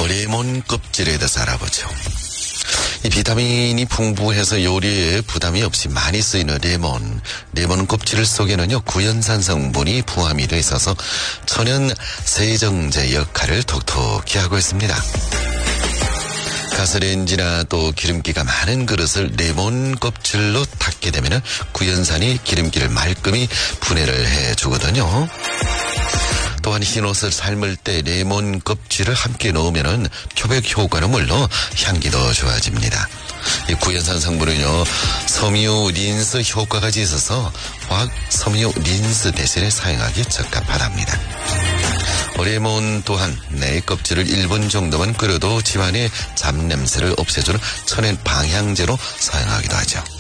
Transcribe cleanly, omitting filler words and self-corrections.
레몬 껍질에 대해서 알아보죠. 이 비타민이 풍부해서 요리에 부담이 없이 많이 쓰이는 레몬 껍질 속에는요 구연산 성분이 포함이 되어 있어서 천연 세정제 역할을 톡톡히 하고 있습니다. 가스레인지나 또 기름기가 많은 그릇을 레몬 껍질로 닦게 되면 구연산이 기름기를 말끔히 분해를 해주거든요. 또한 흰옷을 삶을 때 레몬 껍질을 함께 넣으면 표백 효과는 물론 향기도 좋아집니다. 이 구연산 성분은요 섬유 린스 효과까지 있어서 화학 섬유 린스 대신에 사용하기 적합하답니다. 레몬 또한 내 껍질을 1분 정도만 끓여도 집안의 잡냄새를 없애주는 천연 방향제로 사용하기도 하죠.